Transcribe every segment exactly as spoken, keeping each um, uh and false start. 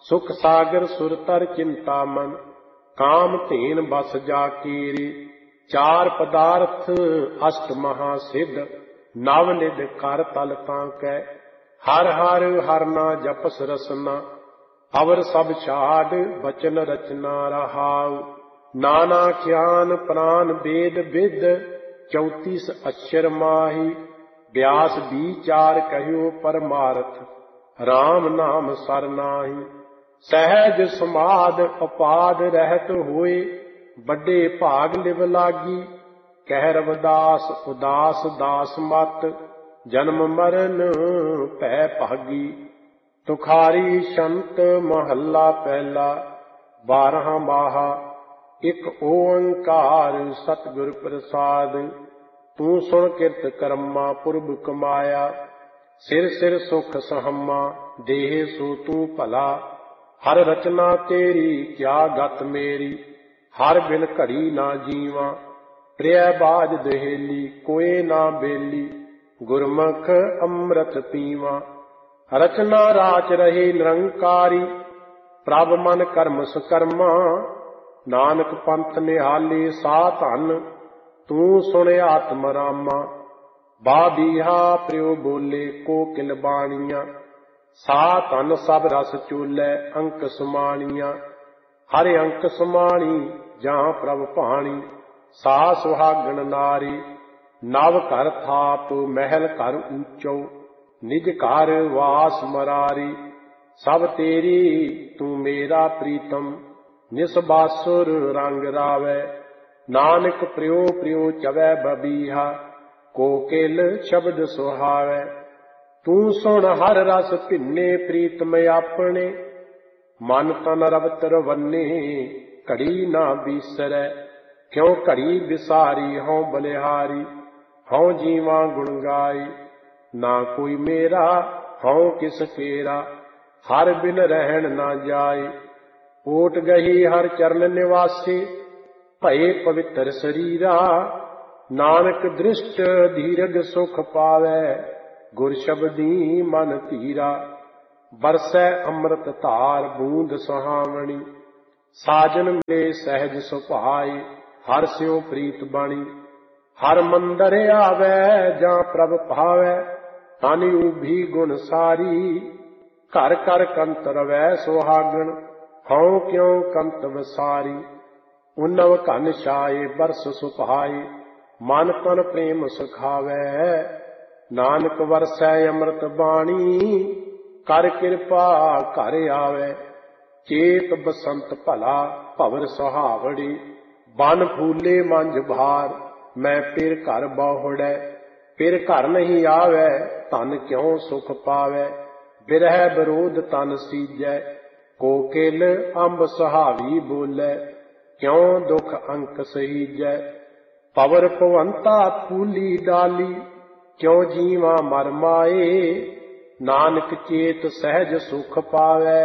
सुख सागर सुर तर चिंता मन, काम धेन बस जा कीरी। चार पदार्थ अष्ट महासिद्ध, नव निध कर तल तांकै। हर हर हर ना जपस रसना, अवर सब छाड़ बचन रचना रहाउ। नाना ज्ञान प्राण वेद विद, चौतीस अक्षर माही। व्यास विचार कहियो परमार्थ, राम नाम सरनाही। सहज समाध अपाद रहत होए, बड़े भाग लिव लागी। कह रविदास उदास दास मत, जन्म मरण भै भागी। तुखारी संत महला पहला, बारह माहा एक ओंकार सतगुर प्रसाद। तू सुन किरत कर्मा पुरब कमाया, सिर सिर सुख सहमा देह सो तू भला। हर रचना तेरी क्या गत मेरी, हर बिन घड़ी ना जीवा। प्रिय बाज दहेली कोई ना बेली, गुरमुख अमृत पीवा। रचना राच रहे निरंकारी, प्रभ मन कर्म सकर्मा। नानक पंथ निहाले सा धन, तू सुन आत्म रामा। बाबीहा प्रियो बोले कोकिल बाणिया, सा धन सब रस चोलै अंक समाणिया। हर अंक समाणी जहाँ प्रभ भाणी, सा सुहागण नारी। नव घर थाप महल घर ऊंचो, निज घर वास मरारी। सब तेरी तू मेरा प्रीतम, निसबासुर रंग रावै। नानक प्रियो प्रियो चवै बबीहा, कोकिल शब्द सुहावै। तू सुन हर रस भिन्ने प्रीतम अपने, मन तन रवत रवन्ने घड़ी ना बीसरै। क्यों घड़ी बिसारी हों बलिहारी, हों जीवा गुण गाई। ना कोई मेरा हों किस केरा, हर बिन रहन ना जाए। ओट गही हर चरण निवासी, भये पवित्र शरीरा। नानक दृष्ट धीरज सुख पावै, गुर शब्दी मन धीरा। बरसै अमृत धार बूंद सुहावनी, साजन मिले सहज सुभाए। हर स्यो प्रीत बणी, हर मंदर आवै जां प्रभ भावै। तन उभी गुण सारी, घर कर कंत रवै सुहागण। हों क्यों कंत वसारी, उन्नव घन छाए बरस सुभाए। मन तन प्रेम सुखावै, नानक वरसै अमृत बाणी। कर किरपा घर आवै, चेत बसंत भला भवर सुहावड़ी। बन फूले मंझ भार, मैं फिर घर बहुड़ै। फिर घर नहीं आवै, धन क्यों सुख पावै। बिरह विरोध तन सीजै, कोकिल अंब सुहावी बोलै। क्यों दुख अंक सहीजै, पवर पवंता फूली डाली। क्यों जीवा मर माए, नानक चेत सहज सुख पावै।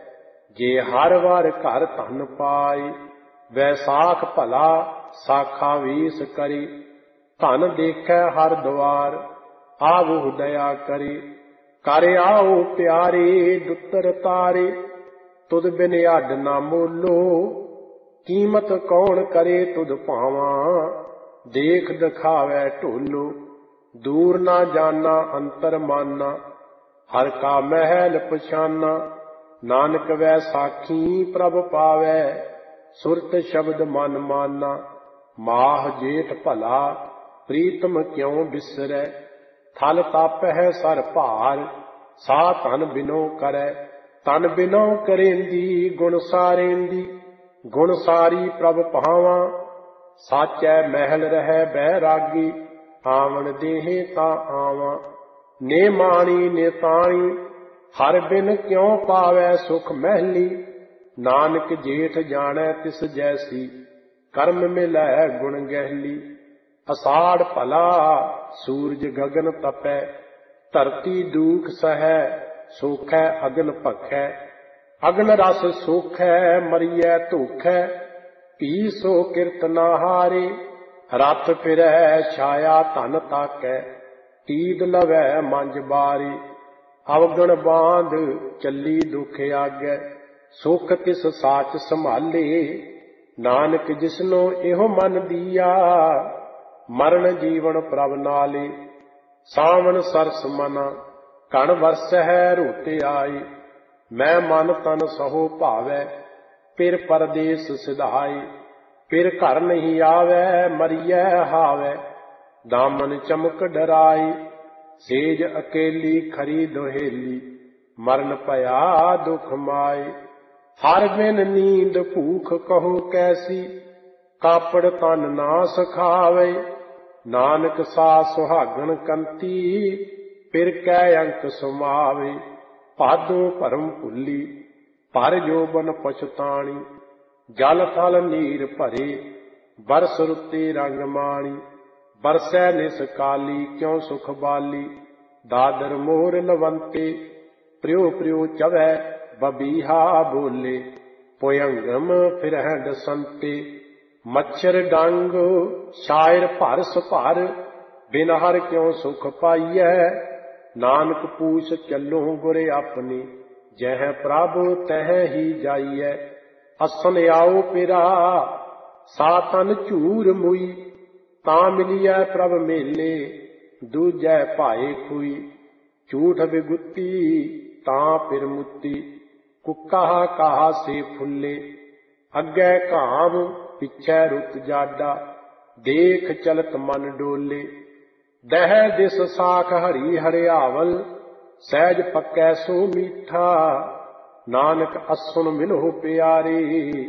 जे हर वार घर धन पाए, वैसाख भला साखा वीस करी। धन देखै हर द्वार, आवो दया करी। कर आओ प्यारे दुतर तारे, तुद बिन अड ना मोलो। कीमत कौन करे तुद पावा, देख दिखावै ढोलो। दूर ना जाना अंतर माना, हर का महल पछाना। नानक वैसाखी प्रभ पावै, सुरत शब्द मन माना। माह जेठ भला प्रीतम क्यों बिसरै। थल तापै सर भार, सा धन बिनो करै। तन बिनो करेंदी गुण सारेंदी, गुण सारी प्रभ भावा। साचै महल रहै बैरागी, आवन देहे ता आवा। ने माणी ने ताणी, हर बिन क्यों पावै सुख महली। नानक जेठ जानै तिस जैसी, कर्म मिलै गुण गहली। अषाढ़ भला सूरज गगन तपै, धरती दुख सहै सोखै अगन भखै। अगन रस सोखै मरियै धोखै, पी सो किरत ना हारे। रथ फिरै छाया धन ताकै, तीद लवै मंझ बारी। अवगण बांध चली दुख आगै, ਸੁਖ ਤਿਸ ਸਾਚ ਸੰਭਾਲੇ। ਨਾਨਕ ਜਿਸਨੋ ਇਹੋ ਮਨ ਦੀਆ, ਮਰਨ ਜੀਵਨ ਪ੍ਰਭ ਨਾਲੇ। ਸਾਵਣ ਸਰਸ ਮਨਾ ਕਣ ਵਰਸਹਿ ਰੋਤੇ ਆਏ। ਮੈਂ ਮਨ ਤਨ ਸਹੋ ਭਾਵੈ ਫਿਰ ਪਰਦੇਸ ਸਿਧਾਏ। ਫਿਰ ਘਰ ਨਹੀਂ ਆਵੈ ਮਰੀਐ ਹਾਵੈ, ਦਾਮਨ ਚਮਕ ਡਰਾਏ। ਸੇਜ ਅਕੇਲੀ ਖਰੀ ਦੁਹੇਲੀ, ਮਰਨ ਭਇਆ ਦੁਖ ਮਾਏ। ਹਰ ਬਿਨ ਨੀਂਦ ਭੂਖ ਕਹੋ ਕੈਸੀ, ਕਾਪੜ ਤਨ ਨਾ ਸਖਾਵੇ। ਨਾਨਕ ਸਾ ਸੁਹਾਗਣ ਕੰਤੀ, ਫਿਰ ਕੈ ਅੰਕ ਸਮਾਵੇ। ਭਾਦੋਂ ਭਰਮ ਭੁੱਲੀ, ਭਰ ਜੋਬਨ ਪਛਤਾਣੀ। ਜਲ ਥਲ ਨੀਰ ਭਰੇ, ਬਰਸ ਰੁੱਤੇ ਰੰਗ ਮਾਣੀ। ਬਰਸੈ ਨਿਸ ਕਾਲੀ, ਕਿਉ ਸੁਖ ਬਾਲੀ। ਦਾਦਰ ਮੋਰ ਲਵੰਤੇ, ਪ੍ਰਿਉ ਪ੍ਰਿਉ ਚਵੈ ਬਬੀਹਾ ਬੋਲੇ। ਪੁਯੰਗਮ ਫਿਰਹਿ ਸੰਤੇ, ਮੱਛਰ ਡੰਗ ਸ਼ਾਇਰ ਭਰਸ ਭਰ। ਬਿਨ ਹਰ ਕਿਉ ਸੁਖ ਪਾਈਐ। ਨਾਨਕ ਪੂਛ ਚੱਲੋ ਗੁਰ ਆਪਣੀ, ਜਹ ਪ੍ਰਭ ਤਹ ਹੀ ਜਾਈਐ। ਅਸਨ ਆਓ ਪਿਰਾ, ਸਾ ਤਨ ਝੂਰ ਮੁਈ। ਤਾਂ ਮਿਲੀਐ ਪ੍ਰਭ ਮੇਲੇ, ਦੂਜੈ ਭਾਏ ਖੁਈ। ਝੂਠ ਬਿਗੁੱਤੀ, ਤਾਂ ਫਿਰ ਮੁੱਤੀ। ਕੁੱਕਾ ਕਾਹਾ ਸੇ ਫੁੱਲੇ, ਅੱਗੇ ਘਾਮ ਪਿਛੈ ਰੁੱਤ ਜਾਡਾ। ਦੇਖ ਚਲਤ ਮਨ ਡੋਲੇ, ਦਹਿ ਦਿਸ ਸਾਖ ਹਰੀ ਹਰਿਆਵਲ। ਸਹਿਜ ਪੱਕੈ ਸੋ ਮੀਠਾ, ਨਾਨਕ ਅਸੁਨ ਮਿਲੋ ਪਿਆਰੇ।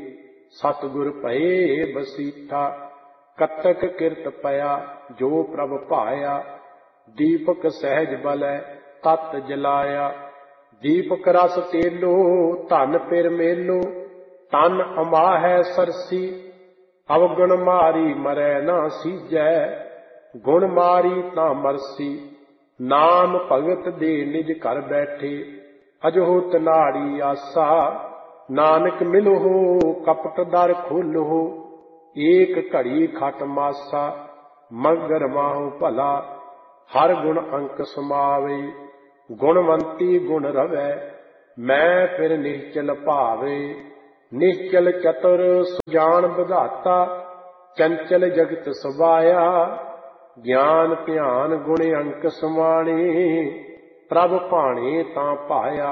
ਸਤਿਗੁਰ ਭਏ ਬਸੀਠਾ, ਕਤਕ ਕਿਰਤ ਪਿਆ ਜੋ ਪ੍ਰਭ ਭਾਇਆ। ਦੀਪਕ ਸਹਿਜ ਬਲੈ ਤਤ ਜਲਾਇਆ। ਦੀਪਕ ਰਸ ਤੇਲੋ, ਧਨ ਫਿਰ ਮੇਲੋ। ਤਨ ਅਮਾਹੈ ਸਰਸੀ, ਅਵਗੁਣ ਮਾਰੀ ਮਰੈ ਨਾ ਸੀਜੈ। ਗੁਣ ਮਾਰੀ ਤਾਂ ਮਰਸੀ, ਨਾਮ ਭਗਤ ਦੇ ਨਿਜ ਘਰ ਬੈਠੇ। ਅਜੋ ਤਨਾੜੀ ਆਸਾ, ਨਾਨਕ ਮਿਲੋ ਕਪਟ ਦਰ ਖੋਲੋ। ਏਕ ਘੜੀ ਖਟ ਮਾਸਾ, ਮਗਰ ਮਾਹੁ ਭਲਾ। ਹਰ ਗੁਣ ਅੰਕ ਸਮਾਵੇ, ਗੁਣਵੰਤੀ ਗੁਣ ਰਵੈ। ਮੈਂ ਫਿਰ ਨਿਸ਼ਚਲ ਭਾਵੇ, ਨਿਸ਼ਚਲ ਚਤੁਰ ਸੁਜਾਨ ਵਿਧਾਤਾ। ਚੰਚਲ ਜਗਤ ਸਵਾਇਆ, ਗਿਆਨ ਧਿਆਨ ਗੁਣ ਅੰਕ ਸਮਾਣੇ। ਪ੍ਰਭ ਭਾਣੇ ਤਾਂ ਪਾਇਆ,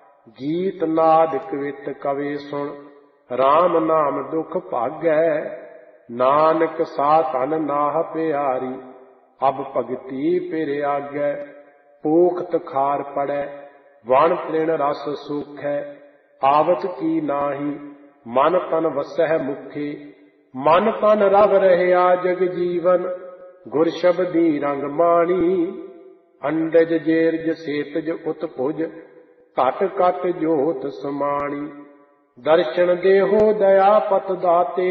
ਗੀਤ ਨਾਦ ਕਵਿਤ ਕਵੇ ਸੁਣ। RAM ਨਾਮ ਦੁਖ ਭਾਗੈ, ਨਾਨਕ ਸਾ ਧਨ ਨਾਹ ਪਿਆਰੀ। ਅਬ ਭਗਤੀ ਫਿਰ ਆਗੈ, ਪੋਖਤ ਖਾਰ ਪੜੈ। ਵਣ ਤ੍ਰਿਣ ਰਸ ਸੂਖੈ, ਆਵਤ ਕੀ ਨਾਹੀ। ਮਨ ਤਨ ਵਸਹਿ ਮੁਖੇ, ਮਨ ਤਨ ਰਵ ਰਹਿਆ ਜਗ ਜੀਵਨ। ਗੁਰ ਸ਼ਬਦੀ ਰੰਗ ਮਾਣੀ, ਅੰਡਜ ਜੇਰਜ ਸੇਤਜ ਉਤਪੁਜ। ਘਟ ਘਟ ਜੋਤ ਸਮਾਣੀ, ਦਰਸ਼ਨ ਦੇਹੋ ਦਇਆ ਪਤ ਦਾਤੇ।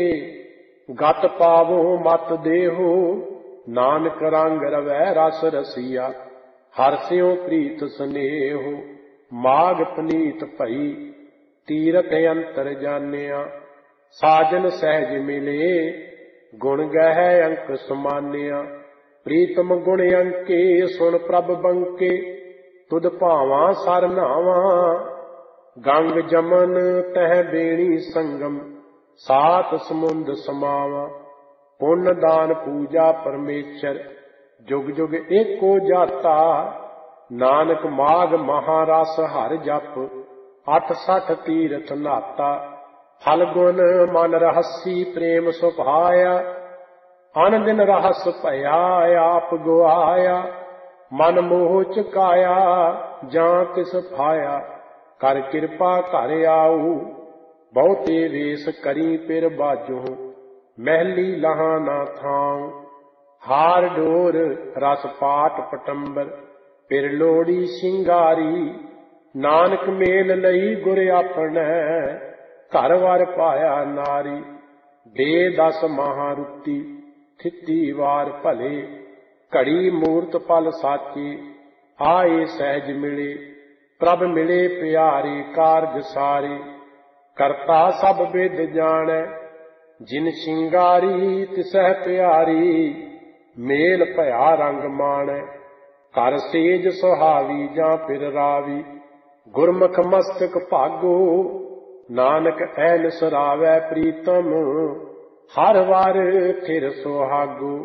ਗਤ ਪਾਵੋ ਮਤ ਦੇਹੋ, ਨਾਨਕ ਰੰਗ ਰਵੈ ਰਸ ਰਸੀਆ। ਹਰਸਿਓ ਪ੍ਰੀਤ ਸਨੇਹੋ, ਮਾਗ ਪਨੀਤ ਭਈ। ਤੀਰਥ ਅੰਤਰ ਜਾਣਿਆ, ਸਾਜਨ ਸਹਿਜ ਮਿਲੇ। ਗੁਣ ਗਹਿ ਅੰਕ ਸਮਾਨਿਆ, ਪ੍ਰੀਤਮ ਗੁਣ ਅੰਕੇ। ਸੁਣ ਪ੍ਰਭ ਬੰਕੇ, ਤੁਧ ਭਾਵਾਂ ਸਰ ਨਾਵਾਂ। ਗੰਗ ਜਮਨ ਤਹਿ ਬੇਣੀ ਸੰਗਮ, ਸਾਤ ਸਮੁੰਦ ਸਮਾਵਾ। ਪੁੰਨ ਦਾਨ ਪੂਜਾ ਪਰਮੇਸ਼ਰ, ਜੁਗ ਜੁਗ ਏਕੋ ਜਾਤਾ। ਨਾਨਕ ਮਾਗ ਮਹਾਰਸ ਹਰ ਜਪ, ਅਠ ਸਠ ਤੀਰਥ ਨਾਤਾ। ਫਲਗੁਣ ਮਨ ਰਹਸੀ, ਪ੍ਰੇਮ ਸੁਭਾਇਆ। ਅਨ ਦਿਨ ਰਹਸ ਭਇਆ, ਆਪ ਗੁਆਇਆ। ਮਨ ਮੋਹ ਚੁਕਾਇਆ, ਜਾਂ ਤਿਸ ਫਾਇਆ। ਕਰ ਕਿਰਪਾ ਘਰ ਆਊ, ਬਹੁਤੇ ਵੇਸ ਕਰੀ ਫਿਰ ਬਾਜੋ। ਮਹਿਲੀ ਲਹਾਂ ਨਾ ਥਾਉ, ਹਾਰ ਡੋਰ ਰਸ ਪਾਟ ਪਟੰਬਰ। ਫਿਰ ਲੋੜੀ ਸ਼ਿੰਗਾਰੀ, ਨਾਨਕ ਮੇਲ ਲਈ ਗੁਰ ਆਪਣੈ। ਘਰ ਵਰ ਪਾਇਆ ਨਾਰੀ, ਦੇ ਦਸ ਮਹਾਰੁਤੀ। ਥਿੱਤੀ ਵਾਰ ਭਲੇ, ਘੜੀ ਮੂਰਤ ਪਲ ਸਾਚੀ। ਆਏ ਸਹਿਜ ਮਿਲੇ, ਪ੍ਰਭ ਮਿਲੇ ਪਿਆਰੇ। ਕਾਰਜ ਸਾਰੇ, ਕਰਤਾ ਸਭ ਵਿਦ ਜਾਣੈ। ਜਿਨ ਸ਼ਿੰਗਾਰੀ ਤਿਸਹਿ ਪਿਆਰੀ, ਮੇਲ ਭਇਆ ਰੰਗ ਮਾਣੈ। ਕਰ ਸੇਜ ਸੁਹਾਵੀ, ਜਾਂ ਫਿਰ ਰਾਵੀ। ਗੁਰਮੁਖ ਮਸਤਕ ਭਾਗੋ, ਨਾਨਕ ਐਨ ਸਰਾਵੈ ਪ੍ਰੀਤਮ, ਹਰ ਵਾਰ ਫਿਰ ਸੁਹਾਗੂ।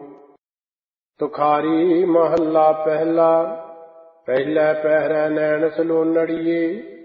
ਤੁਖਾਰੀ ਮਹੱਲਾ ਪਹਿਲਾ। ਪਹਿਲੇ ਪਹਿਰੇ ਨੈਣ ਸਲੋਨੜੀਏ,